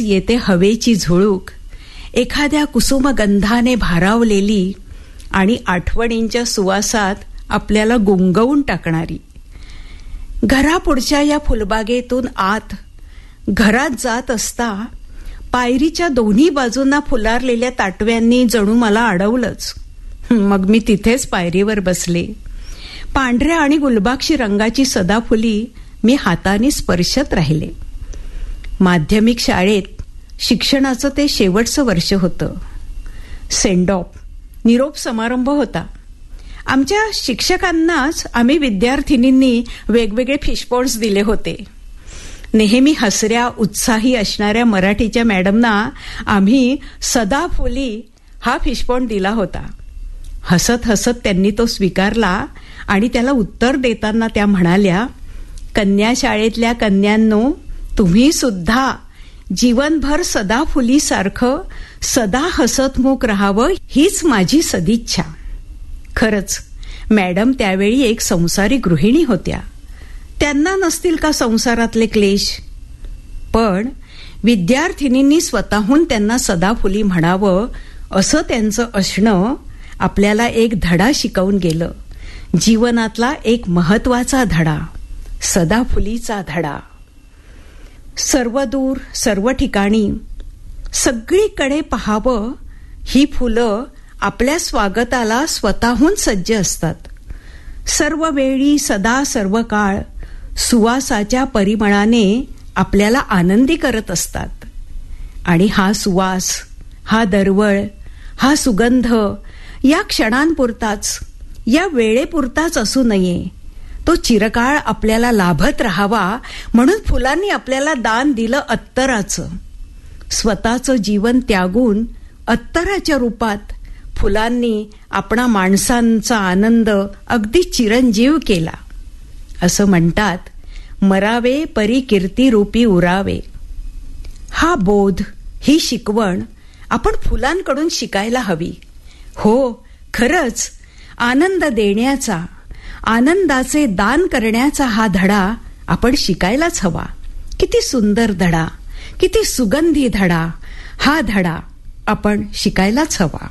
येते हवेची झुळूक, एखाद्या कुसुमगंधाने भारावलेली आणि आठवणींच्या सुवासात आपल्याला गुंगवून टाकणारी. घरापुढच्या या फुलबागेतून आत घरात जात असता पायरीच्या दोन्ही बाजूंना फुलारलेल्या ताटव्यांनी जणू मला अडवलंच. मग मी तिथेच पायरीवर बसले. पांढऱ्या आणि गुलबाक्षी रंगाची सदाफुली मी हाताने स्पर्शत राहिले. माध्यमिक शाळेत शिक्षणाचं ते शेवटचं वर्ष होतं. सेंड ऑफ, निरोप समारंभ होता. आमच्या शिक्षकांनाच आम्ही विद्यार्थिनींनी वेगवेगळे फिशपॉन्ड्स दिले होते. नेहमी हसऱ्या उत्साही असणाऱ्या मराठीच्या मॅडमना आम्ही सदाफुली हा फिशपॉन्ड दिला होता. हसत हसत त्यांनी तो स्वीकारला आणि त्याला उत्तर देताना त्या म्हणाल्या, कन्या शाळेतल्या कन्यांनो, तुम्ही सुद्धा जीवनभर सदाफुलीसारखं सदा हसतमुख राहावं हीच माझी सदिच्छा. खरंच मॅडम त्यावेळी एक संसारी गृहिणी होत्या. त्यांना नसतील का संसारातले क्लेश? पण विद्यार्थिनींनी स्वतःहून त्यांना सदाफुली म्हणावं असं त्यांचं असणं आपल्याला एक धडा शिकवून गेलं. जीवनातला एक महत्वाचा धडा, सदाफुलीचा धडा. सर्वदूर सर्व ठिकाणी सगळीकडे पहावं, ही फुलं आपल्या स्वागताला स्वतःहून सज्ज असतात. सर्व वेळी सदा सर्व काळ सुवासाच्या परिमळाने आपल्याला आनंदी करत असतात. आणि हा सुवास, हा दरवळ, हा सुगंध या क्षणांपुरताच, या वेळेपुरताच असू नये. तो चिरकाळ आपल्याला लाभत राहावा म्हणून फुलांनी आपल्याला दान दिलं अत्तराचं. स्वतःचं जीवन त्यागून अत्तराच्या रूपात फुलांनी आपणा माणसांचा आनंद अगदी चिरंजीव केला. असं म्हणतात, मरावे परी कीर्ती रूपी उरावे. हा बोध, ही शिकवण आपण फुलांकडून शिकायला हवी. हो, खरंच आनंद देण्याचा, आनंदाचे दान करण्याचा हा धडा आपण शिकायलाच हवा. किती सुंदर धडा, किती सुगंधी धडा. हा धडा आपण शिकायलाच हवा.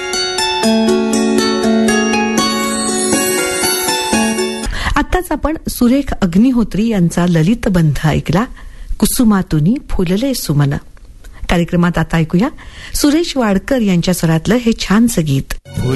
आताच आपण सुरेख अग्निहोत्री यांचा ललित बंध ऐकला, कुसुमातुनी फुलले सुमन. कार्यक्रमात आता ऐकूया सुरेश वाडकर यांच्या स्वरातलं हे छानसं गीत.